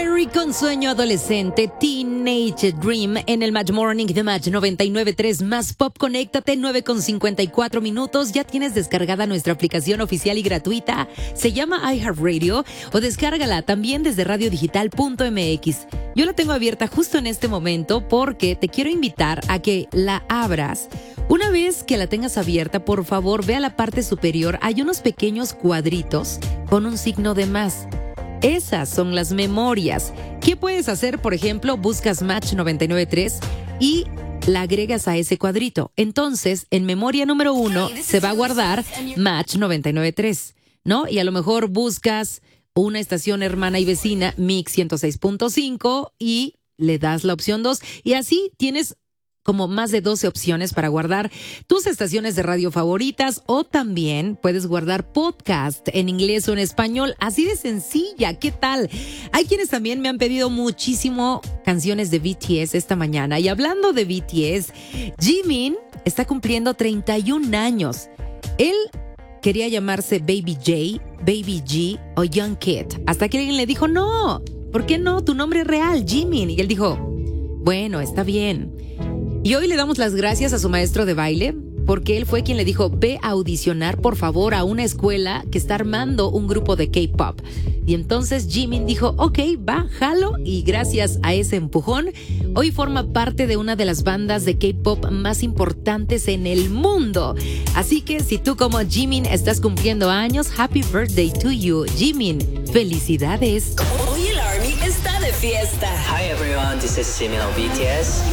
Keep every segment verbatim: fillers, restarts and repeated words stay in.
Perry con Sueño Adolescente, Teenage Dream en el Match Morning de Match noventa y nueve punto tres más Pop. Conéctate, nueve con cincuenta y cuatro minutos. Ya tienes descargada nuestra aplicación oficial y gratuita. Se llama iHeartRadio o descárgala también desde radio digital punto m x. Yo la tengo abierta justo en este momento porque te quiero invitar a que la abras. Una vez que la tengas abierta, por favor, ve a la parte superior. Hay unos pequeños cuadritos con un signo de más. Esas son las memorias. ¿Qué puedes hacer? Por ejemplo, buscas Match noventa y nueve punto tres y la agregas a ese cuadrito. Entonces, en memoria número uno se va a guardar Match noventa y nueve punto tres, ¿no? Y a lo mejor buscas una estación hermana y vecina, Mix ciento seis punto cinco, y le das la opción dos. Y así tienes como más de doce opciones para guardar tus estaciones de radio favoritas, o también puedes guardar podcast en inglés o en español, así de sencilla. ¿Qué tal? Hay quienes también me han pedido muchísimo canciones de B T S esta mañana, y hablando de B T S, Jimin está cumpliendo treinta y un años. Él quería llamarse Baby J, Baby G o Young Kid, hasta que alguien le dijo, no, ¿por qué no? Tu nombre es real, Jimin. Y él dijo, bueno, está bien. Y hoy le damos las gracias a su maestro de baile, porque él fue quien le dijo, ve a audicionar por favor a una escuela que está armando un grupo de K-pop. Y entonces Jimin dijo, ok, va, jalo, y gracias a ese empujón, hoy forma parte de una de las bandas de K-pop más importantes en el mundo. Así que si tú como Jimin estás cumpliendo años, happy birthday to you, Jimin. Felicidades. Hoy el Army está de fiesta. Hi everyone, this is Jimin of B T S.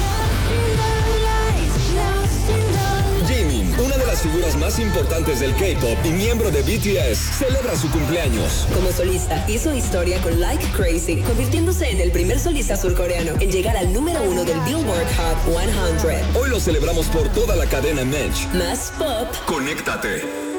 Jimin, una de las figuras más importantes del K-pop y miembro de B T S, celebra su cumpleaños. Como solista, hizo historia con Like Crazy, convirtiéndose en el primer solista surcoreano en llegar al número uno del Billboard Hot cien. Hoy lo celebramos por toda la cadena Match. Más Pop. Conéctate.